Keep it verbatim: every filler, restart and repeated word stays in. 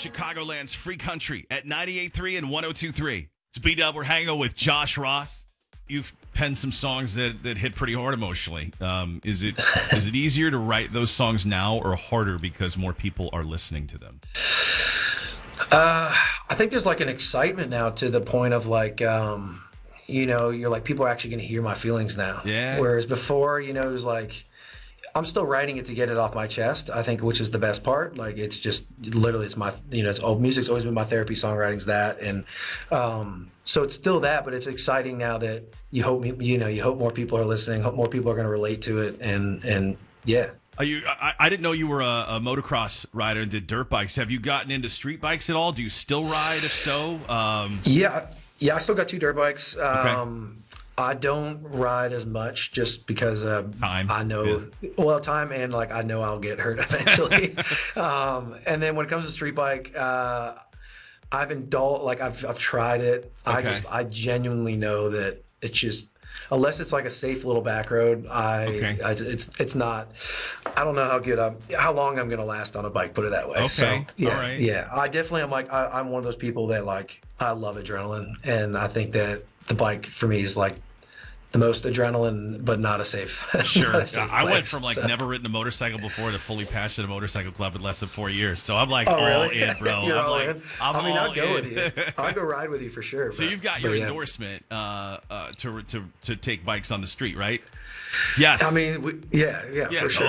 Chicagoland's free country at ninety-eight point three and one oh two point three. It's B-Dub. We're hanging out with Josh Ross. You've penned some songs that, that hit pretty hard emotionally. Um, is it is it easier to write those songs now or harder because more people are listening to them? Uh, I think there's like an excitement now to the point of like, um, you know, you're like, people are actually going to hear my feelings now. Yeah. Whereas before, you know, it was like, I'm still writing it to get it off my chest, I think, which is the best part. Like, it's just literally, it's my, you know, it's oh, music's always been my therapy, songwriting's that. And um, so it's still that, but it's exciting now that you hope, you know, you hope more people are listening, hope more people are going to relate to it. And, and yeah. Are you? I, I didn't know you were a, a motocross rider and did dirt bikes. Have you gotten into street bikes at all? Do you still ride? If so, um... yeah, yeah, I still got two dirt bikes. Okay. Um, I don't ride as much just because uh, time. I know, yeah. well, time and like I know I'll get hurt eventually. um, and then when it comes to street bike, uh, I've indulged, like I've I've tried it. Okay. I just I genuinely know that it's just. Unless it's like a safe little back road, I, okay. I it's it's not. I don't know how good I'm, how long I'm gonna last on a bike. Put it that way. Okay. So, yeah, all right. yeah. I definitely am like I, I'm one of those people that like I love adrenaline, and I think that the bike for me is like the most adrenaline, but not a safe. Sure. a safe I place, went from like so. never ridden a motorcycle before to fully passionate motorcycle club in less than four years. So I'm like Oh, all really? in, bro. You're I'm all like, in? I'm I mean, all I'll go in. with you. I'll go ride with you for sure. So but, you've got but your yeah. endorsement uh, uh, to to to take bikes on the street, right? Yes. I mean, we, yeah, yeah, Yeah, for sure.